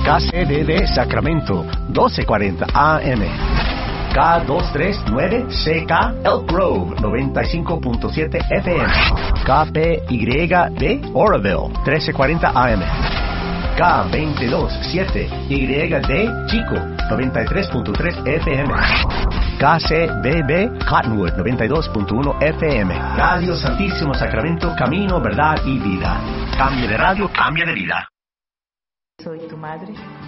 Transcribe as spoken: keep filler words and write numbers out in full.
K C B B Sacramento, doce cuarenta A M. K doscientos treinta y nueve C K Elk Grove, noventa y cinco punto siete F M. K P Y D Oroville, trece cuarenta A M. K veintidós siete Y D Chico, noventa y tres punto tres F M. K C B B Cottonwood, noventa y dos punto uno F M. Radio Santísimo Sacramento, camino, verdad y vida. Cambio de radio, cambia de vida. Soy tu madre.